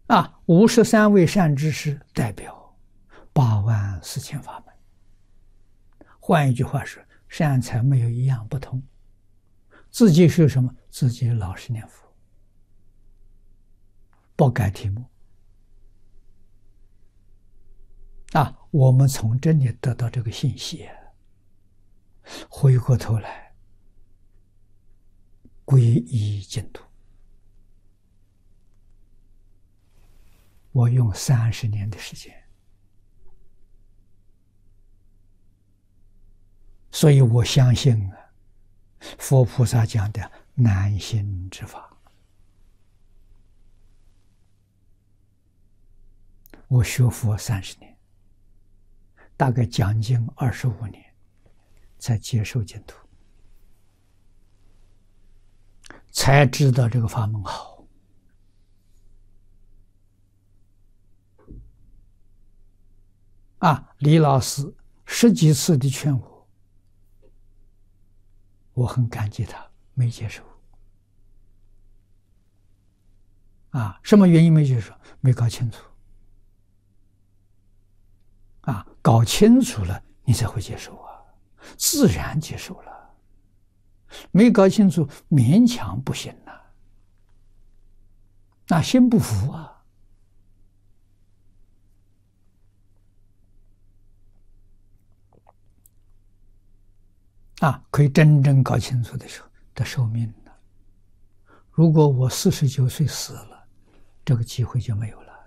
53位善知识代表84000法门。换一句话说，善财没有一样不同。自己是什么？自己老实念佛，不改题目。我们从这里得到这个信息，回过头来皈依净土。我用30年的时间，所以我相信佛菩萨讲的难行之法。我学佛30年，大概将近25年才接受净土，才知道这个法门好。李老师10几次的劝我，我很感激他，没接受。什么原因没接受？没搞清楚。搞清楚了，你才会接受自然接受了。没搞清楚，勉强不行心不服可以真正搞清楚的时候的寿命了。如果我49岁死了，这个机会就没有了。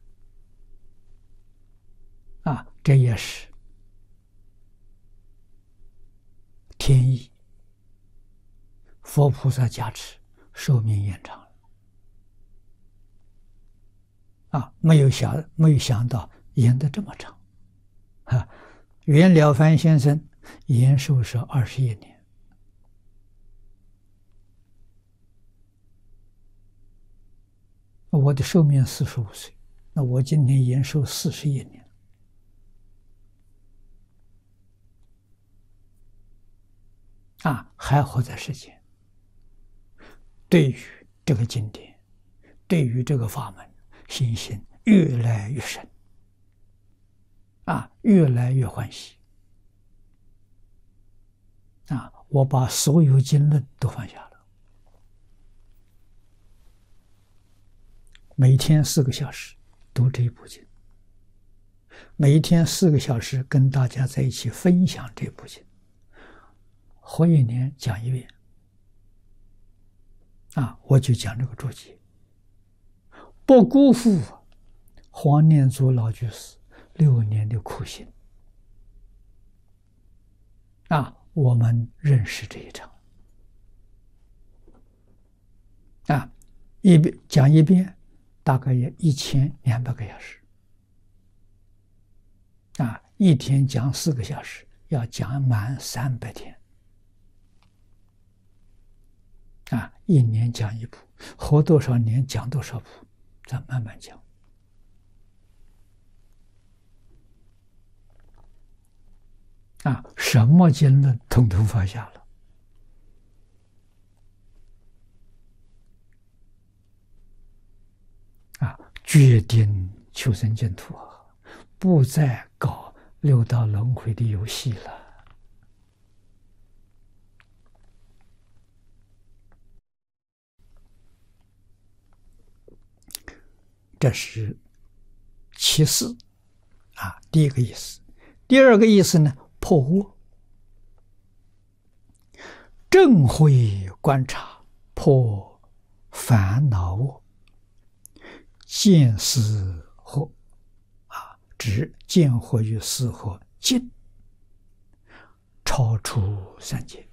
这也是天意，佛菩萨加持，寿命延长了。没有想到延得这么长。袁了凡先生延寿是21年。我的寿命45岁，那我今年延寿41年。还活在世间，对于这个经典，对于这个法门，信心越来越深，越来越欢喜。我把所有经论都放下了，每天4个小时读这一部经，每天4个小时跟大家在一起分享这部经。活1年讲1遍，我就讲这个注解，不辜负黄念祖老居士6年的苦心。我们认识这一场，讲1遍大概也1200个小时，一天讲4个小时，要讲满300天。1年讲1部，活多少年讲多少部，咱慢慢讲。什么经论统统放下了。决定求生净土，不再搞6道轮回的游戏了。这是其四第一个意思。第二个意思呢，破窝，正慧观察，破烦恼窝，见思惑指见惑与思惑尽，超出3界。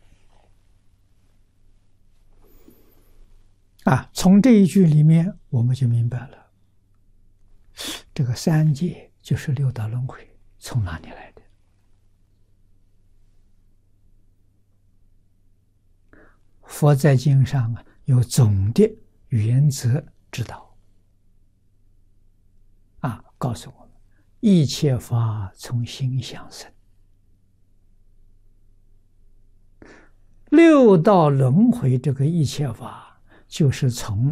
从这一句里面我们就明白了，这个3界就是6道轮回从哪里来的。佛在经上有总的原则指导，告诉我们一切法从心想生，6道轮回这个一切法就是从